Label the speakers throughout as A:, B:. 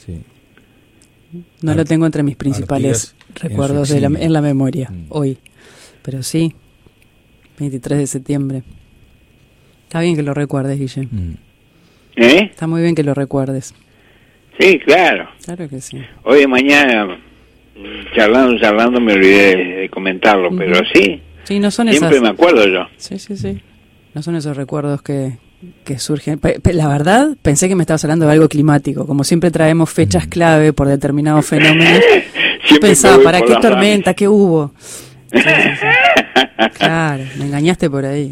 A: Sí.
B: No lo tengo entre mis principales recuerdos en la memoria hoy, pero sí, 23 de septiembre. Está bien que lo recuerdes, Guille. Está muy bien que lo recuerdes.
C: Sí, claro.
B: Claro que sí.
C: Hoy de mañana, charlando, me olvidé de comentarlo, pero sí.
B: Sí, no son
C: siempre me acuerdo yo.
B: Sí. No son esos recuerdos que surgen. La verdad, pensé que me estabas hablando de algo climático. Como siempre traemos fechas clave por determinados fenómenos. Yo pensaba, ¿para qué tormenta? ¿Qué hubo? Sí. Claro, me engañaste por ahí,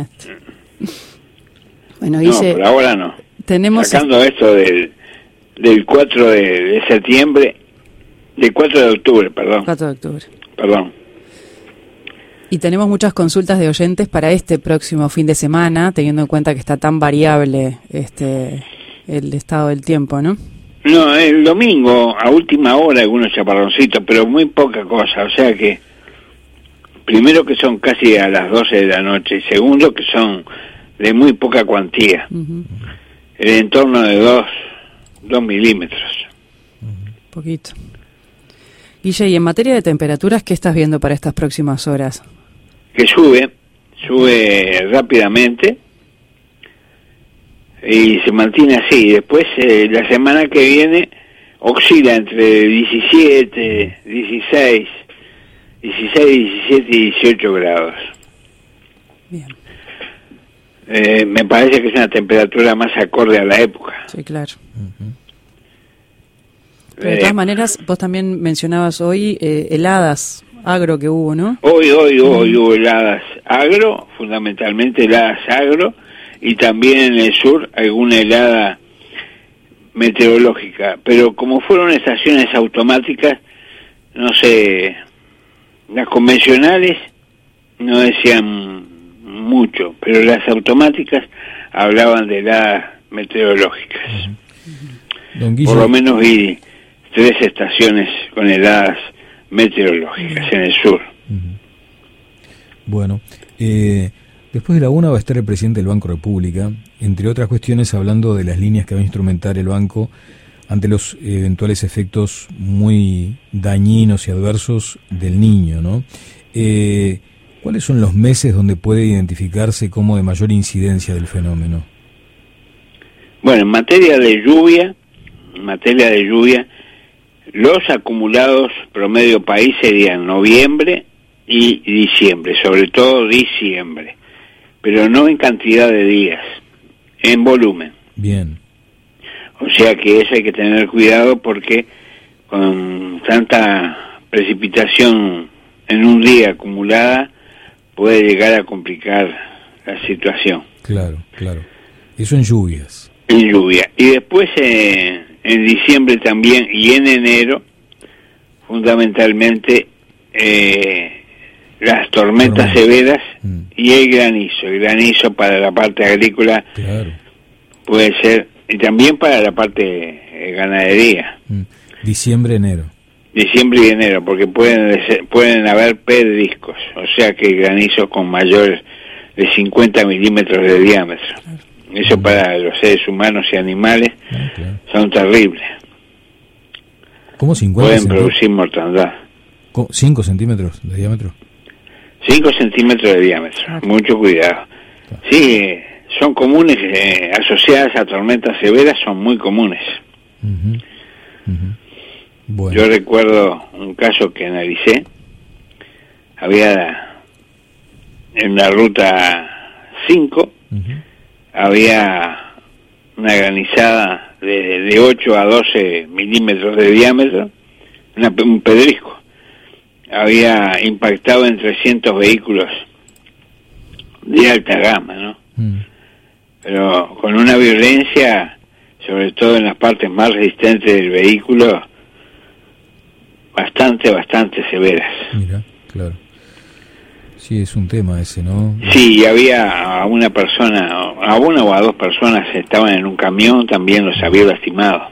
B: Bueno, Guille,
C: no, por ahora no.
B: Tenemos
C: sacando esto del 4 de septiembre, del 4 de octubre, perdón.
B: 4 de octubre.
C: Perdón.
B: Y tenemos muchas consultas de oyentes para este próximo fin de semana, teniendo en cuenta que está tan variable el estado del tiempo, ¿no?
C: No, el domingo, a última hora, algunos chaparroncitos, pero muy poca cosa. O sea que, primero que son casi a las 12 de la noche, y segundo que son de muy poca cuantía. En torno de 2 milímetros.
B: Poquito. Guille, y en materia de temperaturas, ¿qué estás viendo para estas próximas horas?
C: Que sube rápidamente y se mantiene así. Después, la semana que viene, oscila entre 17, 16, 17 y 18 grados.
B: Bien.
C: Me parece que es una temperatura más acorde a la época.
B: Sí, claro. Pero de todas maneras, vos también mencionabas hoy heladas agro que hubo, ¿no? Hoy
C: hubo heladas agro, fundamentalmente heladas agro, y también en el sur alguna helada meteorológica. Pero como fueron estaciones automáticas, no sé, las convencionales no decían mucho, pero las automáticas hablaban de heladas meteorológicas. Por lo menos vi 3 estaciones con heladas meteorológicas en el sur.
A: Bueno, después de la una va a estar el presidente del Banco República, entre otras cuestiones hablando de las líneas que va a instrumentar el banco ante los eventuales efectos muy dañinos y adversos del Niño, ¿no? ¿Cuáles son los meses donde puede identificarse como de mayor incidencia del fenómeno?
C: Bueno, en materia de lluvia, los acumulados promedio país serían noviembre y diciembre, sobre todo diciembre, pero no en cantidad de días, en volumen.
A: Bien.
C: O sea que eso hay que tener cuidado porque con tanta precipitación en un día acumulada puede llegar a complicar la situación.
A: Claro. Eso en lluvias.
C: En lluvia. Y después en diciembre también y en enero, fundamentalmente las tormentas severas y el granizo para la parte agrícola puede ser, y también para la parte ganadería.
A: Diciembre, enero,
C: porque pueden haber pedriscos, o sea que granizo con mayor de 50 milímetros de diámetro. Eso para los seres humanos y animales son terribles.
A: ¿Cómo 50
C: pueden producir mortandad.
A: 5 centímetros de diámetro.
C: 5 centímetros de diámetro, mucho cuidado. Sí, son comunes, asociadas a tormentas severas, son muy comunes. Bueno. Yo recuerdo un caso que analicé, había en la ruta 5, había una granizada de 8 a 12 milímetros de diámetro, un pedrisco. Había impactado en 300 vehículos de alta gama, ¿no? Pero con una violencia, sobre todo en las partes más resistentes del vehículo, bastante severas.
A: Mira, claro. Sí, es un tema ese, ¿no?
C: Sí, había a una o a 2 personas estaban en un camión, también los había lastimado.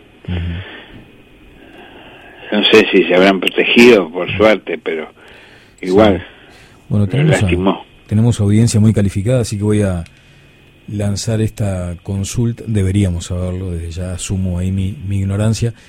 C: No sé si se habrán protegido, por suerte, pero igual,
A: bueno, tenemos audiencia muy calificada, así que voy a lanzar esta consulta. Deberíamos saberlo, desde ya asumo ahí mi ignorancia.